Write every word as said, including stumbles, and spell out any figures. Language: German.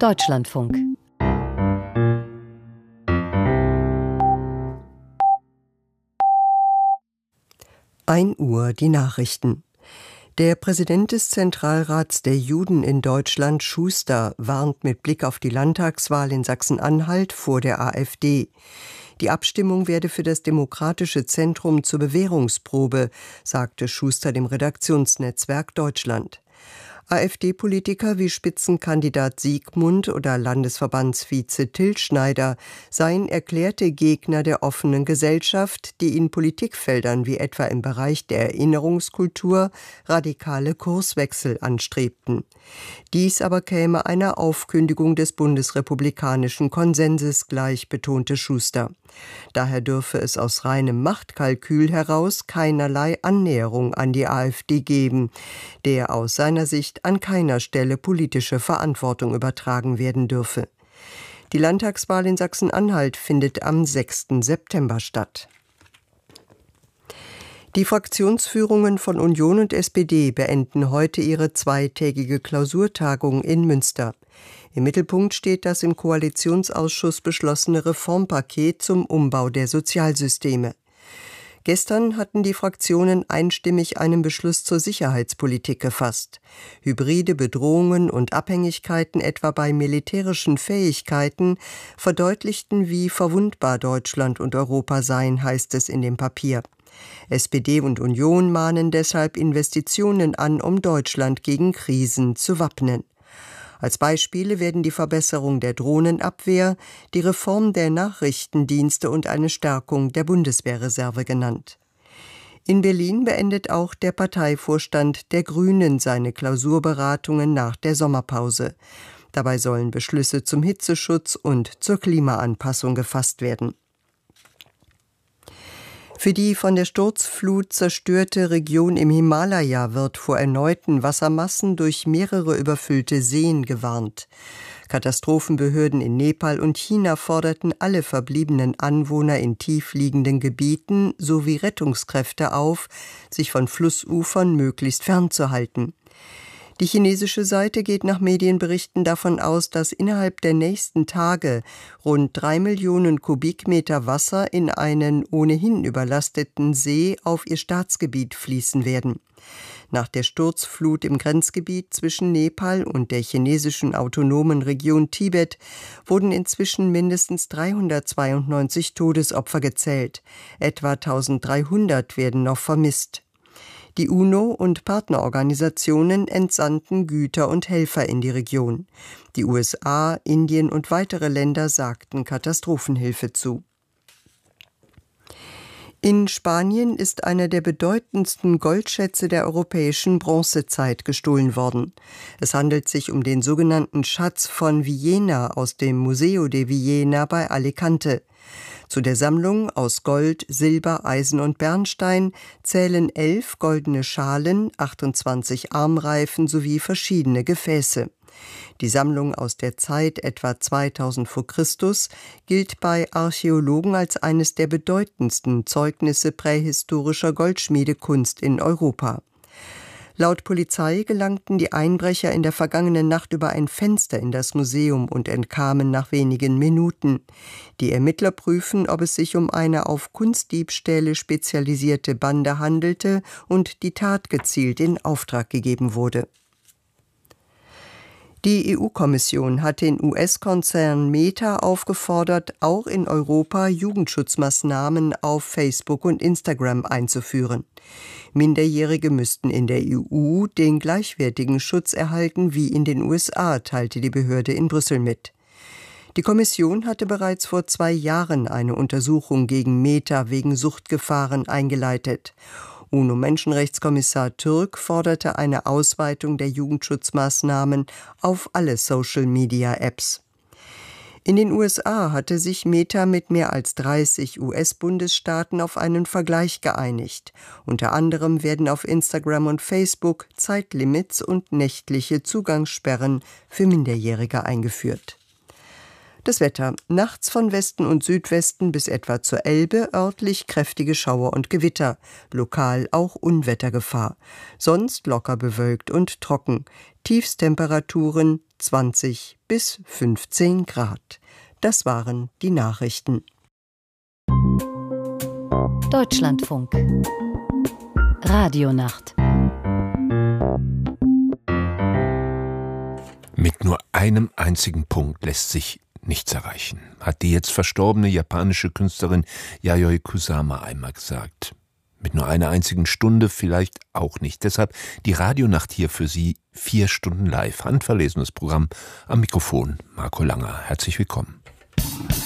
Deutschlandfunk. ein Uhr die Nachrichten. Der Präsident des Zentralrats der Juden in Deutschland, Schuster, warnt mit Blick auf die Landtagswahl in Sachsen-Anhalt vor der AfD. Die Abstimmung werde für das Demokratische Zentrum zur Bewährungsprobe, sagte Schuster dem Redaktionsnetzwerk Deutschland. AfD-Politiker wie Spitzenkandidat Siegmund oder Landesverbandsvize Till Schneider seien erklärte Gegner der offenen Gesellschaft, die in Politikfeldern wie etwa im Bereich der Erinnerungskultur radikale Kurswechsel anstrebten. Dies aber käme einer Aufkündigung des bundesrepublikanischen Konsenses gleich, betonte Schuster. Daher dürfe es aus reinem Machtkalkül heraus keinerlei Annäherung an die AfD geben, der aus seiner Sicht an keiner Stelle politische Verantwortung übertragen werden dürfe. Die Landtagswahl in Sachsen-Anhalt findet am sechsten September statt. Die Fraktionsführungen von Union und S P D beenden heute ihre zweitägige Klausurtagung in Münster. Im Mittelpunkt steht das im Koalitionsausschuss beschlossene Reformpaket zum Umbau der Sozialsysteme. Gestern hatten die Fraktionen einstimmig einen Beschluss zur Sicherheitspolitik gefasst. Hybride Bedrohungen und Abhängigkeiten etwa bei militärischen Fähigkeiten verdeutlichten, wie verwundbar Deutschland und Europa seien, heißt es in dem Papier. S P D und Union mahnen deshalb Investitionen an, um Deutschland gegen Krisen zu wappnen. Als Beispiele werden die Verbesserung der Drohnenabwehr, die Reform der Nachrichtendienste und eine Stärkung der Bundeswehrreserve genannt. In Berlin beendet auch der Parteivorstand der Grünen seine Klausurberatungen nach der Sommerpause. Dabei sollen Beschlüsse zum Hitzeschutz und zur Klimaanpassung gefasst werden. Für die von der Sturzflut zerstörte Region im Himalaya wird vor erneuten Wassermassen durch mehrere überfüllte Seen gewarnt. Katastrophenbehörden in Nepal und China forderten alle verbliebenen Anwohner in tiefliegenden Gebieten sowie Rettungskräfte auf, sich von Flussufern möglichst fernzuhalten. Die chinesische Seite geht nach Medienberichten davon aus, dass innerhalb der nächsten Tage rund drei Millionen Kubikmeter Wasser in einen ohnehin überlasteten See auf ihr Staatsgebiet fließen werden. Nach der Sturzflut im Grenzgebiet zwischen Nepal und der chinesischen autonomen Region Tibet wurden inzwischen mindestens dreihundertzweiundneunzig Todesopfer gezählt. Etwa eintausenddreihundert werden noch vermisst. Die UNO und Partnerorganisationen entsandten Güter und Helfer in die Region. Die U S A, Indien und weitere Länder sagten Katastrophenhilfe zu. In Spanien ist einer der bedeutendsten Goldschätze der europäischen Bronzezeit gestohlen worden. Es handelt sich um den sogenannten Schatz von Villena aus dem Museo de Villena bei Alicante. Zu der Sammlung aus Gold, Silber, Eisen und Bernstein zählen elf goldene Schalen, achtundzwanzig Armreifen sowie verschiedene Gefäße. Die Sammlung aus der Zeit etwa zweitausend vor Christus gilt bei Archäologen als eines der bedeutendsten Zeugnisse prähistorischer Goldschmiedekunst in Europa. Laut Polizei gelangten die Einbrecher in der vergangenen Nacht über ein Fenster in das Museum und entkamen nach wenigen Minuten. Die Ermittler prüfen, ob es sich um eine auf Kunstdiebstähle spezialisierte Bande handelte und die Tat gezielt in Auftrag gegeben wurde. Die E U-Kommission hat den U S-Konzern Meta aufgefordert, auch in Europa Jugendschutzmaßnahmen auf Facebook und Instagram einzuführen. Minderjährige müssten in der E U den gleichwertigen Schutz erhalten wie in den U S A, teilte die Behörde in Brüssel mit. Die Kommission hatte bereits vor zwei Jahren eine Untersuchung gegen Meta wegen Suchtgefahren eingeleitet. UNO-Menschenrechtskommissar Türk forderte eine Ausweitung der Jugendschutzmaßnahmen auf alle Social-Media-Apps. In den U S A hatte sich Meta mit mehr als dreißig U S-Bundesstaaten auf einen Vergleich geeinigt. Unter anderem werden auf Instagram und Facebook Zeitlimits und nächtliche Zugangssperren für Minderjährige eingeführt. Das Wetter: Nachts von Westen und Südwesten bis etwa zur Elbe örtlich kräftige Schauer und Gewitter, lokal auch Unwettergefahr. Sonst locker bewölkt und trocken. Tiefstemperaturen zwanzig bis fünfzehn Grad. Das waren die Nachrichten. Deutschlandfunk Radionacht. Mit nur einem einzigen Punkt lässt sich nichts erreichen, hat die jetzt verstorbene japanische Künstlerin Yayoi Kusama einmal gesagt. Mit nur einer einzigen Stunde vielleicht auch nicht. Deshalb die Radionacht hier für Sie, vier Stunden live. Handverlesenes Programm, am Mikrofon Marco Langer. Herzlich willkommen.